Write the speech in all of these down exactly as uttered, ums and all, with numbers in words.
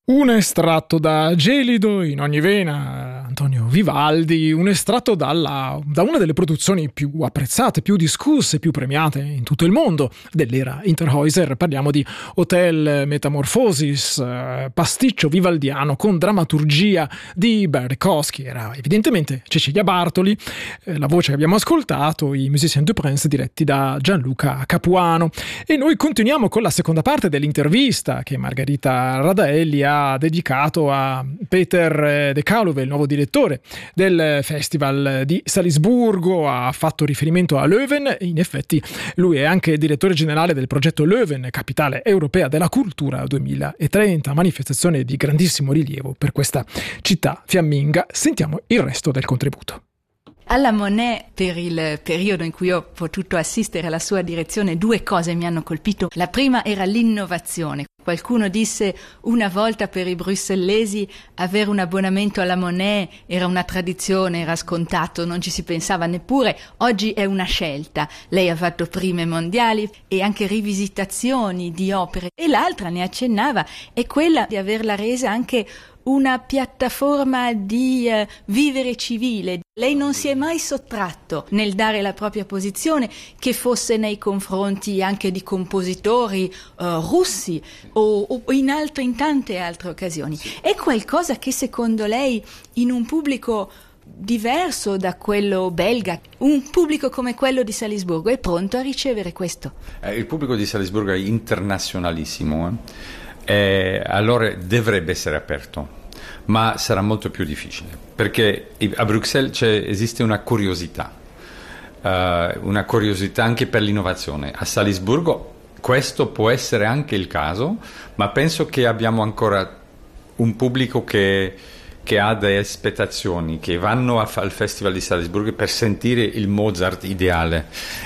Un estratto da Gelido in ogni vena, Antonio Vivaldi, un estratto dalla, da una delle produzioni più apprezzate, più discusse, più premiate in tutto il mondo dell'era Interhäuser. Parliamo di Hotel Metamorphosis, eh, pasticcio vivaldiano con drammaturgia di Berkowski. Era evidentemente Cecilia Bartoli, eh, la voce che abbiamo ascoltato, i Musiciens du Prince diretti da Gianluca Capuano. E noi continuiamo con la seconda parte dell'intervista che Margherita Radaelli ha dedicato a Peter De Caluwe, il nuovo direttore del Festival di Salisburgo. Ha fatto riferimento a Leuven. In effetti lui è anche direttore generale del progetto Leuven, capitale europea della cultura duemilatrenta, manifestazione di grandissimo rilievo per questa città fiamminga. Sentiamo il resto del contributo. Alla Monet, per il periodo in cui ho potuto assistere alla sua direzione, due cose mi hanno colpito. La prima era l'innovazione. Qualcuno disse una volta per i brussellesi avere un abbonamento alla Monet era una tradizione, era scontato, non ci si pensava neppure. Oggi è una scelta. Lei ha fatto prime mondiali e anche rivisitazioni di opere. E l'altra, ne accennava, è quella di averla resa anche una piattaforma di eh, vivere civile. Lei non si è mai sottratto nel dare la propria posizione, che fosse nei confronti anche di compositori eh, russi o, o in, altre, in tante altre occasioni. È qualcosa che secondo lei in un pubblico diverso da quello belga, un pubblico come quello di Salisburgo, è pronto a ricevere questo? Eh, il pubblico di Salisburgo è internazionalissimo, eh? Eh, allora dovrebbe essere aperto, ma sarà molto più difficile, perché a Bruxelles c'è, esiste una curiosità, uh, una curiosità anche per l'innovazione. A Salisburgo questo può essere anche il caso, ma penso che abbiamo ancora un pubblico che, che ha delle aspettazioni, che vanno a, al Festival di Salisburgo per sentire il Mozart ideale,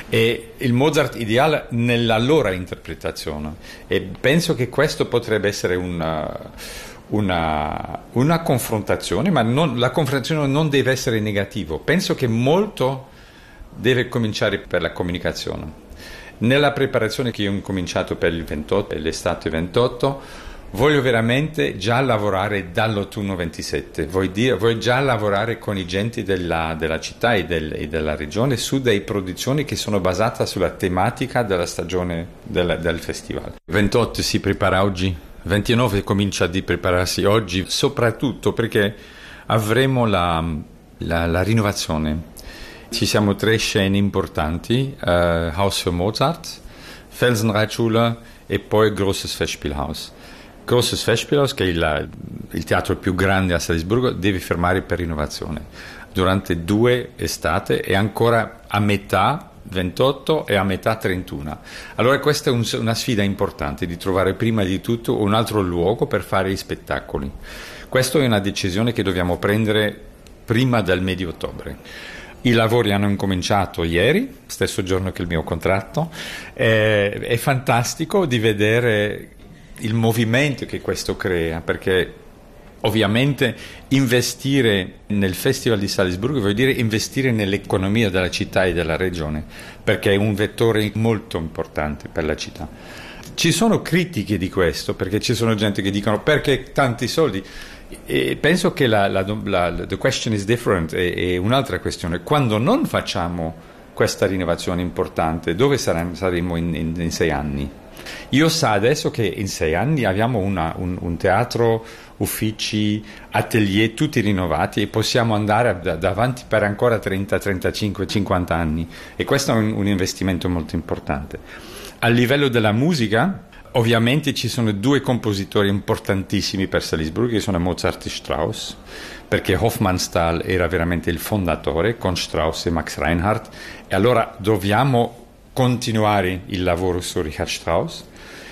e il Mozart ideale nella loro interpretazione, e penso che questo potrebbe essere una, una, una confrontazione, ma non, la confrontazione non deve essere negativa. Penso che molto deve cominciare per la comunicazione. Nella preparazione che io ho cominciato per il ventotto, l'estate ventotto, voglio veramente già lavorare dall'autunno ventisette, voglio, dire, voglio già lavorare con i genti della, della città e, del, e della regione su delle produzioni che sono basate sulla tematica della stagione del, del festival. ventotto si prepara oggi, ventinove comincia a prepararsi oggi, soprattutto perché avremo la, la, la rinnovazione. Ci siamo tre scene importanti, uh, Haus für Mozart, Felsenreitschule e poi Großes Festspielhaus. Großes Festspielhaus, che è il, il teatro più grande a Salisburgo, deve fermare per rinnovazione durante due estate e ancora a metà ventotto e a metà trentuno. Allora questa è un, una sfida importante, di trovare prima di tutto un altro luogo per fare gli spettacoli. Questa è una decisione che dobbiamo prendere prima del medio ottobre. I lavori hanno incominciato ieri, stesso giorno che il mio contratto. Eh, è fantastico di vedere il movimento che questo crea, perché ovviamente investire nel Festival di Salisburgo vuol dire investire nell'economia della città e della regione, perché è un vettore molto importante per la città. Ci sono critiche di questo, perché ci sono gente che dicono perché tanti soldi, e penso che la, la, la the question is different, è, è un'altra questione. Quando non facciamo questa rinnovazione importante, dove saremo, saremo in, in, in sei anni? Io so adesso che in sei anni abbiamo una, un, un teatro, uffici, atelier tutti rinnovati, e possiamo andare da, davanti per ancora trenta, trentacinque, cinquanta anni, e questo è un, un investimento molto importante. A livello della musica, ovviamente ci sono due compositori importantissimi per Salisburgo, che sono Mozart e Strauss, perché Hofmannsthal era veramente il fondatore con Strauss e Max Reinhardt, e allora dobbiamo continuare il lavoro su Richard Strauss,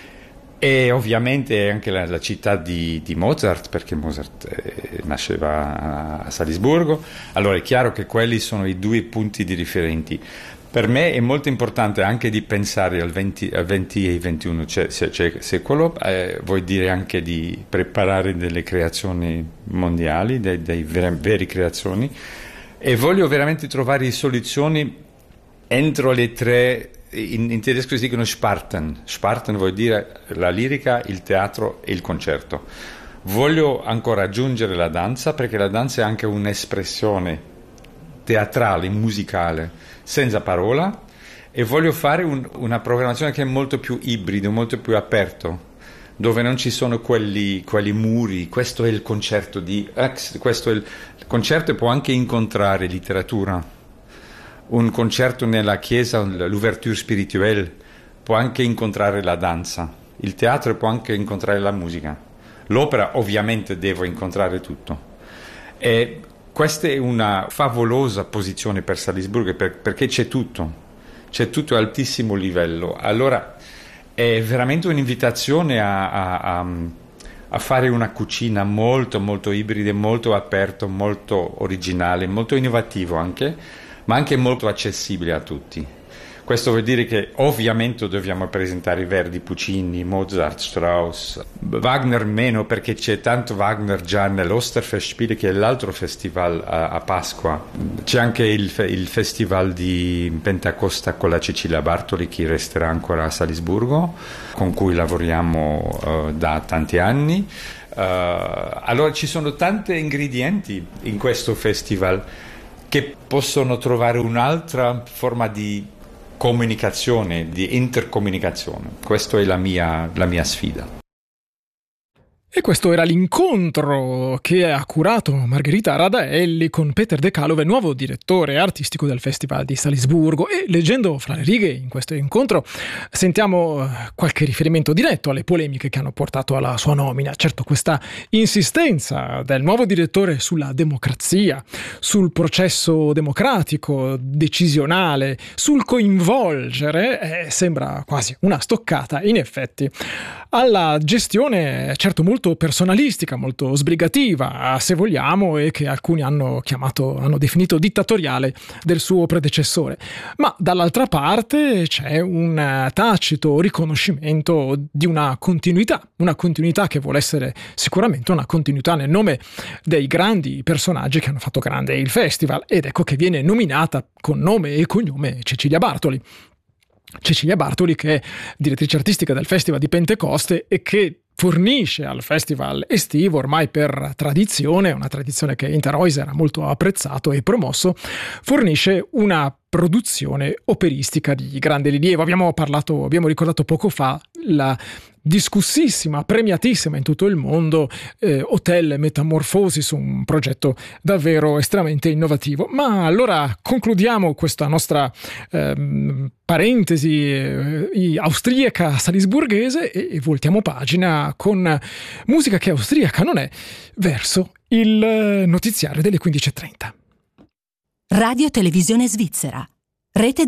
e ovviamente anche la, la città di, di Mozart, perché Mozart eh, nasceva a, a Salisburgo. Allora è chiaro che quelli sono i due punti di riferimento. Per me è molto importante anche di pensare al venti, al venti e ventuno secolo, eh, vuol dire anche di preparare delle creazioni mondiali, dei, dei veri, veri creazioni, e voglio veramente trovare soluzioni entro le tre, in, in tedesco si dicono Sparten. Sparten vuol dire la lirica, il teatro e il concerto. Voglio ancora aggiungere la danza, perché la danza è anche un'espressione teatrale, musicale, senza parola, e voglio fare un, una programmazione che è molto più ibrido, molto più aperto, dove non ci sono quelli, quelli muri. Questo è il concerto di X, questo è il, il concerto può anche incontrare letteratura. Un concerto nella chiesa, l'ouverture spirituelle, può anche incontrare la danza. Il teatro può anche incontrare la musica. L'opera ovviamente deve incontrare tutto. E questa è una favolosa posizione per Salisburgo, per, perché c'è tutto. C'è tutto a altissimo livello. Allora è veramente un'invitazione a, a, a, a fare una cucina molto molto ibrida, molto aperto, molto originale, molto innovativo anche, ma anche molto accessibile a tutti. Questo vuol dire che ovviamente dobbiamo presentare Verdi, Puccini, Mozart, Strauss, Wagner meno, perché c'è tanto Wagner già nell'Osterfestspiele, che è l'altro festival a, a Pasqua. C'è anche il, il festival di Pentacosta con la Cecilia Bartoli, che resterà ancora a Salisburgo, con cui lavoriamo uh, da tanti anni. Uh, allora ci sono tanti ingredienti in questo festival che possono trovare un'altra forma di comunicazione, di intercomunicazione. Questa è la mia, la mia sfida. E questo era l'incontro che ha curato Margherita Radaelli con Peter De Calove, nuovo direttore artistico del Festival di Salisburgo. E leggendo fra le righe in questo incontro sentiamo qualche riferimento diretto alle polemiche che hanno portato alla sua nomina. Certo, questa insistenza del nuovo direttore sulla democrazia, sul processo democratico, decisionale, sul coinvolgere, eh, sembra quasi una stoccata, in effetti, alla gestione, certo molto personalistica, molto sbrigativa, se vogliamo, e che alcuni hanno chiamato, hanno definito dittatoriale del suo predecessore. Ma dall'altra parte c'è un tacito riconoscimento di una continuità, una continuità che vuole essere sicuramente una continuità nel nome dei grandi personaggi che hanno fatto grande il festival, ed ecco che viene nominata con nome e cognome Cecilia Bartoli. Cecilia Bartoli, che è direttrice artistica del Festival di Pentecoste e che fornisce al festival estivo, ormai per tradizione, una tradizione che Interreuser ha molto apprezzato e promosso, fornisce una produzione operistica di grande rilievo. Abbiamo parlato, abbiamo ricordato poco fa la discussissima, premiatissima in tutto il mondo eh, Hotel Metamorfosis, un progetto davvero estremamente innovativo. Ma allora concludiamo questa nostra eh, parentesi eh, austriaca salisburghese e, e voltiamo pagina con musica che austriaca non è, verso il notiziario delle quindici e trenta. Radio Televisione Svizzera, rete